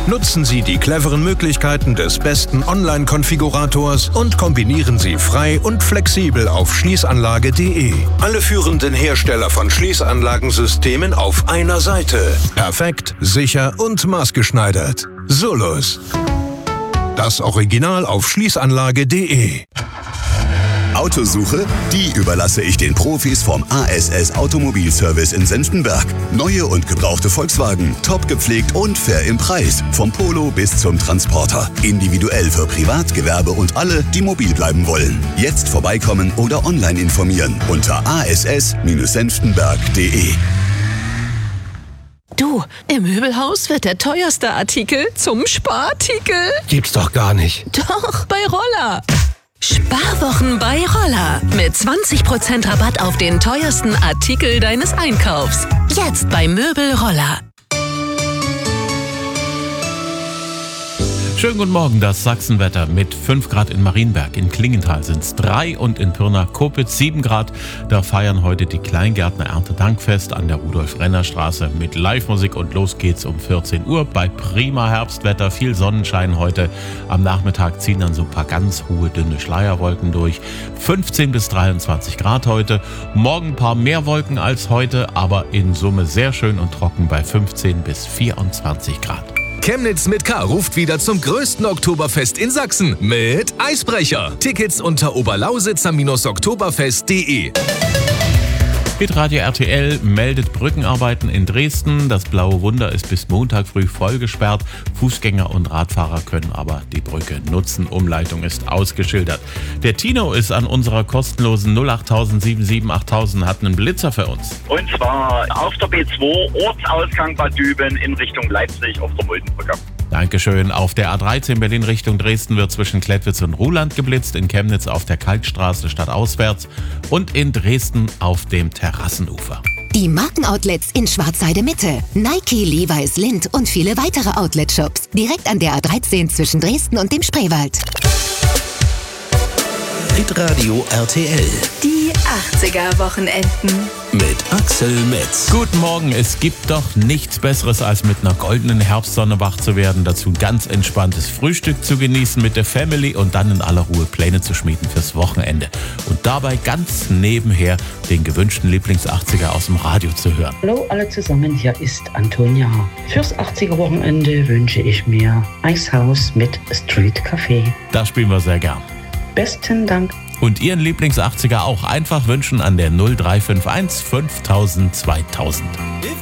Nutzen Sie die cleveren Möglichkeiten des besten Online-Konfigurators und kombinieren Sie frei und flexibel auf schließanlage.de. Alle führenden Hersteller von Schließanlagensystemen auf einer Seite. Perfekt, sicher und maßgeschneidert. Solus. Das Original auf schließanlage.de. Autosuche? Die überlasse ich den Profis vom ASS Automobilservice in Senftenberg. Neue und gebrauchte Volkswagen, top gepflegt und fair im Preis. Vom Polo bis zum Transporter. Individuell für Privat, Gewerbe und alle, die mobil bleiben wollen. Jetzt vorbeikommen oder online informieren unter ass-senftenberg.de. Du, im Möbelhaus wird der teuerste Artikel zum Sparartikel. Gibt's doch gar nicht. Doch, bei Roller. Sparwochen bei Roller. Mit 20% Rabatt auf den teuersten Artikel deines Einkaufs. Jetzt bei Möbel Roller. Schönen guten Morgen, das Sachsenwetter mit 5 Grad in Marienberg, in Klingenthal sind es 3 und in Pirna-Kopitz 7 Grad. Da feiern heute die Kleingärtner Erntedankfest an der Rudolf-Renner-Straße mit Live-Musik und los geht's um 14 Uhr bei prima Herbstwetter, viel Sonnenschein heute. Am Nachmittag ziehen dann so ein paar ganz hohe, dünne Schleierwolken durch. 15 bis 23 Grad heute, morgen ein paar mehr Wolken als heute, aber in Summe sehr schön und trocken bei 15 bis 24 Grad. Chemnitz mit K ruft wieder zum größten Oktoberfest in Sachsen mit Eisbrecher. Tickets unter oberlausitzer-oktoberfest.de. Hitradio RTL meldet Brückenarbeiten in Dresden. Das Blaue Wunder ist bis Montag früh voll gesperrt. Fußgänger und Radfahrer können aber die Brücke nutzen. Umleitung ist ausgeschildert. Der Tino ist an unserer kostenlosen 08000 77 8000, hat einen Blitzer für uns. Und zwar auf der B2 Ortsausgang Bad Düben in Richtung Leipzig auf der Muldenbrücke. Dankeschön. Auf der A13 Berlin Richtung Dresden wird zwischen Klettwitz und Ruhland geblitzt, in Chemnitz auf der Kalkstraße stadtauswärts und in Dresden auf dem Terrassenufer. Die Markenoutlets in Schwarzheide Mitte. Nike, Levi's, Lindt und viele weitere Outlet-Shops. Direkt an der A13 zwischen Dresden und dem Spreewald. Hitradio RTL. Die 80er-Wochenenden. Mit Axel Metz. Guten Morgen, es gibt doch nichts Besseres, als mit einer goldenen Herbstsonne wach zu werden, dazu ein ganz entspanntes Frühstück zu genießen mit der Family und dann in aller Ruhe Pläne zu schmieden fürs Wochenende. Und dabei ganz nebenher den gewünschten Lieblings-80er aus dem Radio zu hören. Hallo alle zusammen, hier ist Antonia. Fürs 80er-Wochenende wünsche ich mir Eishaus mit Street Café. Das spielen wir sehr gern. Besten Dank. Und Ihren Lieblings-80er auch einfach wünschen an der 0351 5000 2000.